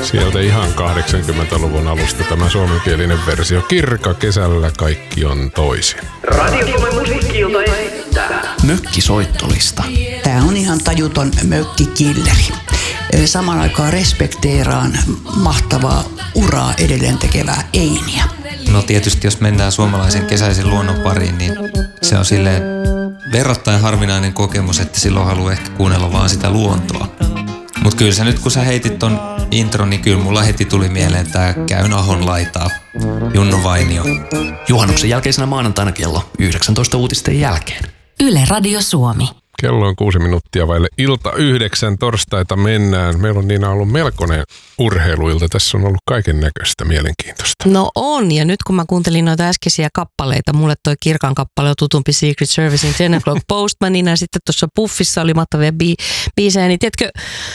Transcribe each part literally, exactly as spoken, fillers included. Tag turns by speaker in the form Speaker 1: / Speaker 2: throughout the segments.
Speaker 1: Sieltä ihan kahdeksankymmentäluvun alusta tämä suomenkielinen versio. Kirka kesällä kaikki on toisin.
Speaker 2: Radio Suomen musiikki-ilta esittää
Speaker 3: Mökkisoittolista.
Speaker 4: Tää on ihan tajuton mökkikilleri. Samaan aikaan respekteeraan mahtavaa uraa edelleen tekevää Einiä.
Speaker 3: No tietysti jos mennään suomalaisen kesäisen luonnon pariin, niin se on silleen verrattain harvinainen kokemus, että silloin haluaa ehkä kuunnella vaan sitä luontoa. Mutta kyllä sä nyt kun sä heitit ton intron, niin kyllä mulla heti tuli mieleen tää Käyn Ahon laitaa, Junno Vainio.
Speaker 5: Juhannuksen jälkeisenä maanantaina kello yhdeksäntoista uutisten jälkeen.
Speaker 6: Yle Radio Suomi.
Speaker 1: Kello on kuusi minuuttia vaille ilta yhdeksän, torstaita mennään. Meillä on Niina ollut melkoinen urheiluilta. Tässä on ollut kaiken näköistä mielenkiintoista.
Speaker 7: No on, ja nyt kun mä kuuntelin noita äskeisiä kappaleita, mulle toi Kirkan kappale on tutumpi Secret Servicein ten o'clock Postmanina, ja sitten tuossa Puffissa oli mahtavia bi- biisejä, niin tiedätkö,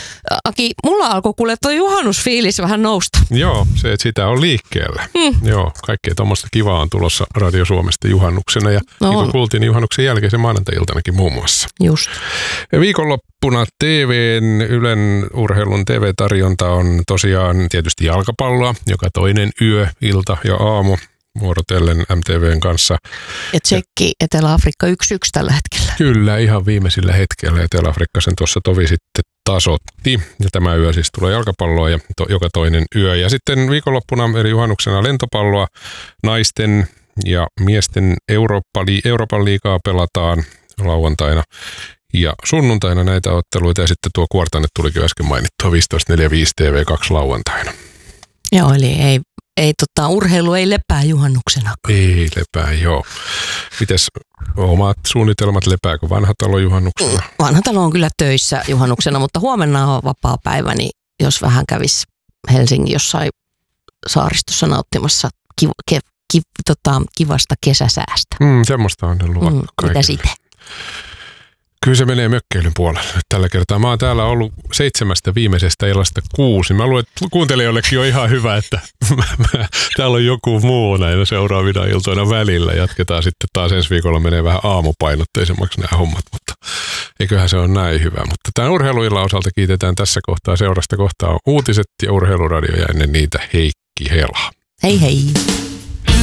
Speaker 7: Aki, mulla alkoi kuule toi juhannusfiilis vähän nousta.
Speaker 1: Joo, se, että sitä on liikkeellä.
Speaker 7: Mm.
Speaker 1: Joo, kaikkea tuommoista kivaa on tulossa Radio Suomesta juhannuksena, ja
Speaker 7: No
Speaker 1: niin kuin
Speaker 7: on.
Speaker 1: kuultiin, niin juhannuksen jälkeisen maanantai-iltanakin muun muassa.
Speaker 7: Just.
Speaker 1: Ja viikonloppuna T V:n, Ylen urheilun T V-tarjonta on tosiaan tietysti jalkapalloa, joka toinen yö, ilta ja aamu vuorotellen M T V:n kanssa.
Speaker 7: Ja Tsekki, Etelä-Afrikka yksi yksi tällä hetkellä.
Speaker 1: Kyllä, ihan viimeisillä hetkellä Etelä-Afrikka sen tuossa tovi sitten tasotti. Ja tämä yö siis tulee jalkapalloa ja to, joka toinen yö. Ja sitten viikonloppuna eli juhannuksena lentopalloa, naisten ja miesten Eurooppa, Euroopan liigaa pelataan lauantaina ja sunnuntaina näitä otteluita, ja sitten tuo kuortanne tulikin äsken mainittua viisitoista neljäkymmentäviisi T V kaksi lauantaina.
Speaker 7: Joo, eli ei, ei tota, urheilu ei lepää juhannuksena.
Speaker 1: Ei lepää, joo. Mites omat suunnitelmat, lepääkö vanha talo juhannuksena?
Speaker 7: Vanha talo on kyllä töissä juhannuksena, mutta huomenna on vapaa päivä, niin jos vähän kävisi Helsingin jossain saaristossa nauttimassa kiv, kev, kiv, tota, kivasta kesäsäästä.
Speaker 1: Mm, semmoista on ne luvattu
Speaker 7: Mm, mitä sitten?
Speaker 1: Kyllä se menee mökkeilyn puolelle nyt tällä kertaa. Mä oon täällä ollut seitsemästä viimeisestä illasta kuusi. Mä luulen, että kuuntelijoillekin on ihan hyvä, että täällä on joku muu näin seuraavina iltoina välillä. Jatketaan sitten taas ensi viikolla, menee vähän aamupainotteisemmaksi nämä hommat, mutta eiköhän se ole näin hyvä. Mutta tämän urheiluillan osalta kiitetään tässä kohtaa. Seurasta kohtaa on uutiset ja urheiluradio ja ennen niitä Heikki Hela.
Speaker 7: Hei hei!